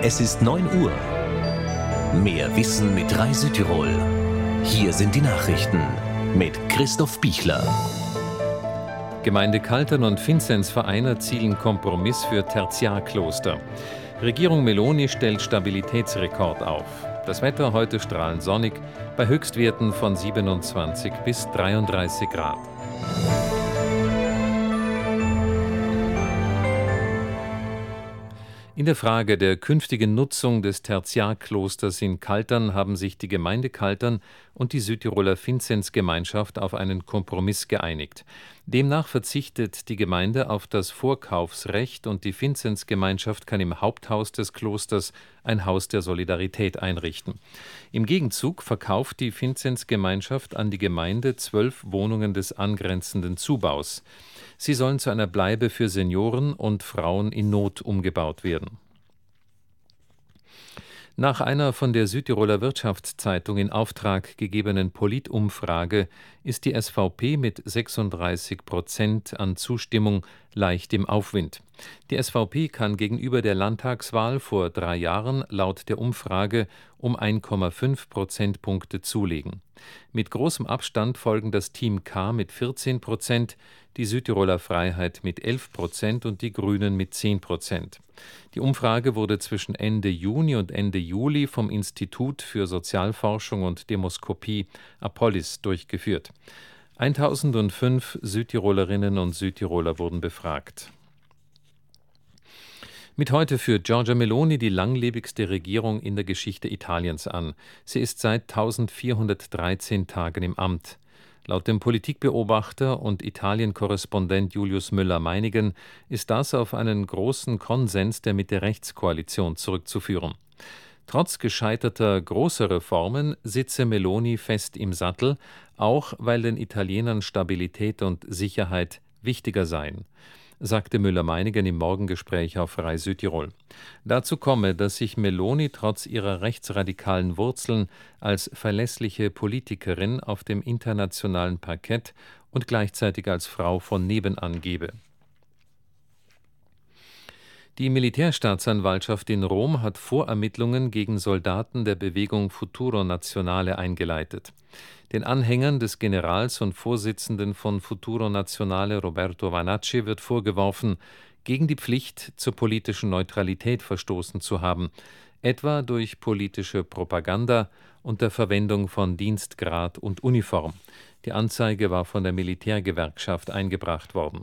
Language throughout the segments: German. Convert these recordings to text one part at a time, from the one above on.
Es ist 9 Uhr. Mehr Wissen mit Rai Südtirol. Hier sind die Nachrichten mit Christoph Bichler. Gemeinde Kaltern und Vinzenzverein erzielen Kompromiss für Tertiarkloster. Regierung Meloni stellt Stabilitätsrekord auf. Das Wetter heute strahlend sonnig, bei Höchstwerten von 27 bis 33 Grad. In der Frage der künftigen Nutzung des Tertiarklosters in Kaltern haben sich die Gemeinde Kaltern und die Südtiroler Vinzenzgemeinschaft auf einen Kompromiss geeinigt. Demnach verzichtet die Gemeinde auf das Vorkaufsrecht und die Vinzenzgemeinschaft kann im Haupthaus des Klosters ein Haus der Solidarität einrichten. Im Gegenzug verkauft die Vinzenzgemeinschaft an die Gemeinde 12 Wohnungen des angrenzenden Zubaus. Sie sollen zu einer Bleibe für Senioren und Frauen in Not umgebaut werden. Nach einer von der Südtiroler Wirtschaftszeitung in Auftrag gegebenen Politumfrage ist die SVP mit 36% an Zustimmung leicht im Aufwind. Die SVP kann gegenüber der Landtagswahl vor 3 Jahren laut der Umfrage um 1,5 Prozentpunkte zulegen. Mit großem Abstand folgen das Team K mit 14%, die Südtiroler Freiheit mit 11% und die Grünen mit 10%. Die Umfrage wurde zwischen Ende Juni und Ende Juli vom Institut für Sozialforschung und Demoskopie Apollis durchgeführt. 1005 Südtirolerinnen und Südtiroler wurden befragt. Mit heute führt Giorgia Meloni die langlebigste Regierung in der Geschichte Italiens an. Sie ist seit 1413 Tagen im Amt. Laut dem Politikbeobachter und Italien-Korrespondent Julius Müller-Meinigen ist das auf einen großen Konsens der Mitte-Rechts-Koalition zurückzuführen. Trotz gescheiterter großer Reformen sitze Meloni fest im Sattel, auch weil den Italienern Stabilität und Sicherheit wichtiger seien, sagte Müller-Meinigen im Morgengespräch auf Rai Südtirol. Dazu komme, dass sich Meloni trotz ihrer rechtsradikalen Wurzeln als verlässliche Politikerin auf dem internationalen Parkett und gleichzeitig als Frau von nebenan gebe. Die Militärstaatsanwaltschaft in Rom hat Vorermittlungen gegen Soldaten der Bewegung Futuro Nazionale eingeleitet. Den Anhängern des Generals und Vorsitzenden von Futuro Nazionale Roberto Vanacci wird vorgeworfen, gegen die Pflicht zur politischen Neutralität verstoßen zu haben, etwa durch politische Propaganda und der Verwendung von Dienstgrad und Uniform. Die Anzeige war von der Militärgewerkschaft eingebracht worden.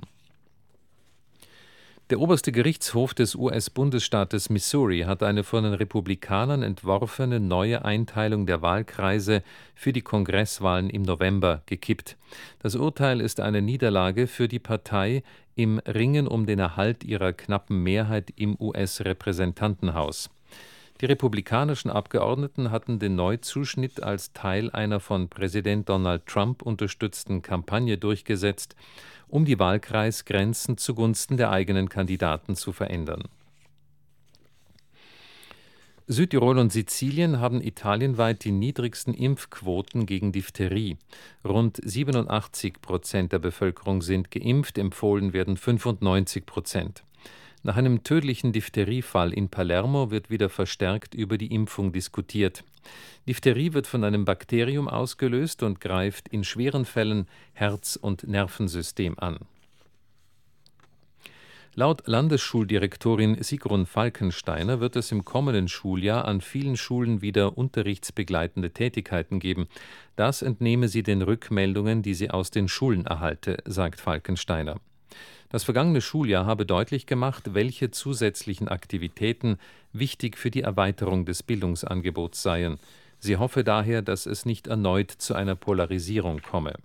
Der oberste Gerichtshof des US-Bundesstaates Missouri hat eine von den Republikanern entworfene neue Einteilung der Wahlkreise für die Kongresswahlen im November gekippt. Das Urteil ist eine Niederlage für die Partei im Ringen um den Erhalt ihrer knappen Mehrheit im US-Repräsentantenhaus. Die republikanischen Abgeordneten hatten den Neuzuschnitt als Teil einer von Präsident Donald Trump unterstützten Kampagne durchgesetzt, um die Wahlkreisgrenzen zugunsten der eigenen Kandidaten zu verändern. Südtirol und Sizilien haben italienweit die niedrigsten Impfquoten gegen Diphtherie. Rund 87% der Bevölkerung sind geimpft, empfohlen werden 95%. Nach einem tödlichen Diphtheriefall in Palermo wird wieder verstärkt über die Impfung diskutiert. Diphtherie wird von einem Bakterium ausgelöst und greift in schweren Fällen Herz- und Nervensystem an. Laut Landesschuldirektorin Sigrun Falkensteiner wird es im kommenden Schuljahr an vielen Schulen wieder unterrichtsbegleitende Tätigkeiten geben. Das entnehme sie den Rückmeldungen, die sie aus den Schulen erhalte, sagt Falkensteiner. Das vergangene Schuljahr habe deutlich gemacht, welche zusätzlichen Aktivitäten wichtig für die Erweiterung des Bildungsangebots seien. Sie hoffe daher, dass es nicht erneut zu einer Polarisierung komme.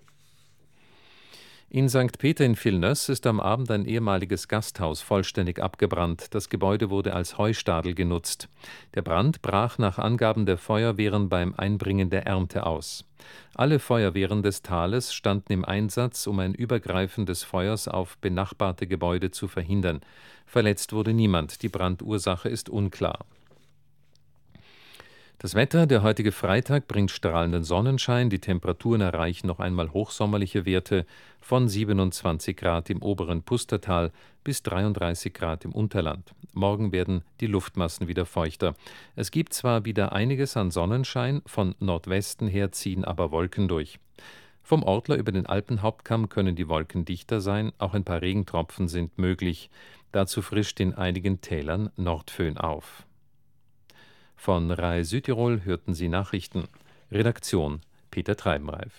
In St. Peter in Vilnius ist am Abend ein ehemaliges Gasthaus vollständig abgebrannt. Das Gebäude wurde als Heustadel genutzt. Der Brand brach nach Angaben der Feuerwehren beim Einbringen der Ernte aus. Alle Feuerwehren des Tales standen im Einsatz, um ein Übergreifen des Feuers auf benachbarte Gebäude zu verhindern. Verletzt wurde niemand. Die Brandursache ist unklar. Das Wetter, der heutige Freitag, bringt strahlenden Sonnenschein. Die Temperaturen erreichen noch einmal hochsommerliche Werte von 27 Grad im oberen Pustertal bis 33 Grad im Unterland. Morgen werden die Luftmassen wieder feuchter. Es gibt zwar wieder einiges an Sonnenschein, von Nordwesten her ziehen aber Wolken durch. Vom Ortler über den Alpenhauptkamm können die Wolken dichter sein, auch ein paar Regentropfen sind möglich. Dazu frischt in einigen Tälern Nordföhn auf. Von RAI Südtirol hörten Sie Nachrichten. Redaktion Peter Treibenreif.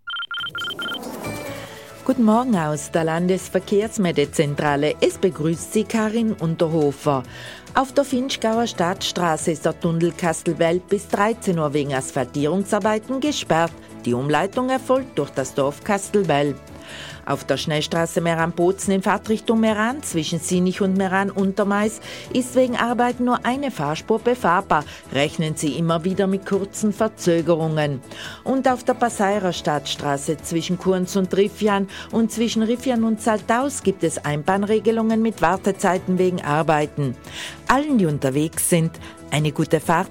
Guten Morgen aus der Landesverkehrsmeldezentrale. Es begrüßt Sie Karin Unterhofer. Auf der Finchgauer Stadtstraße ist der Tunnel Kastelwelp bis 13 Uhr wegen Asphaltierungsarbeiten gesperrt. Die Umleitung erfolgt durch das Dorf Kastelwelp. Auf der Schnellstraße Meran-Bozen in Fahrtrichtung Meran zwischen Sinich und Meran-Untermais ist wegen Arbeit nur eine Fahrspur befahrbar. Rechnen Sie immer wieder mit kurzen Verzögerungen. Und auf der Passeirer Stadtstraße zwischen Kurns und Riffian und zwischen Riffian und Saltaus gibt es Einbahnregelungen mit Wartezeiten wegen Arbeiten. Allen, die unterwegs sind, eine gute Fahrt.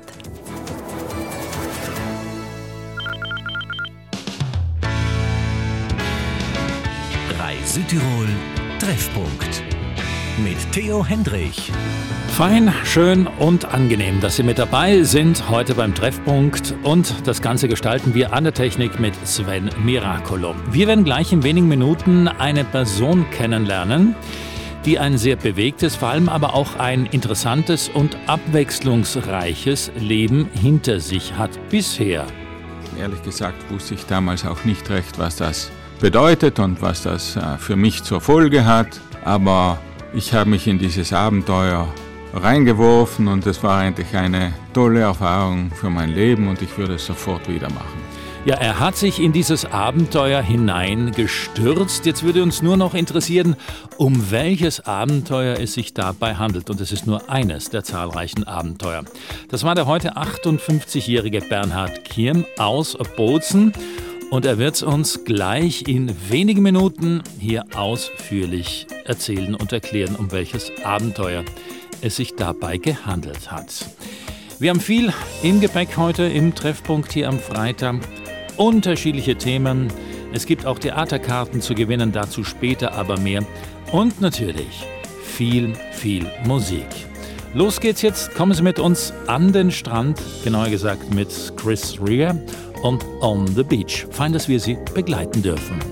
Südtirol Treffpunkt mit Theo Hendrich. Fein, schön und angenehm, dass Sie mit dabei sind heute beim Treffpunkt, und das Ganze gestalten wir an der Technik mit Sven Miracolo. Wir werden gleich in wenigen Minuten eine Person kennenlernen, die ein sehr bewegtes, vor allem aber auch ein interessantes und abwechslungsreiches Leben hinter sich hat bisher. Ehrlich gesagt wusste ich damals auch nicht recht, was das bedeutet und was das für mich zur Folge hat. Aber ich habe mich in dieses Abenteuer reingeworfen und es war eigentlich eine tolle Erfahrung für mein Leben und ich würde es sofort wieder machen. Ja, er hat sich in dieses Abenteuer hineingestürzt. Jetzt würde uns nur noch interessieren, um welches Abenteuer es sich dabei handelt. Und es ist nur eines der zahlreichen Abenteuer. Das war der heute 58-jährige Bernhard Kirm aus Bozen. Und er wird es uns gleich in wenigen Minuten hier ausführlich erzählen und erklären, um welches Abenteuer es sich dabei gehandelt hat. Wir haben viel im Gepäck heute im Treffpunkt hier am Freitag. Unterschiedliche Themen. Es gibt auch Theaterkarten zu gewinnen, dazu später aber mehr. Und natürlich viel Musik. Los geht's jetzt. Kommen Sie mit uns an den Strand, genauer gesagt mit Chris Rea und On the Beach. Fein, dass wir Sie begleiten dürfen.